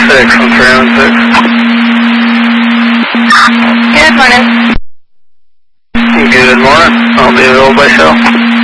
6 on 316. Good morning. Good morning. I'll be available by cell.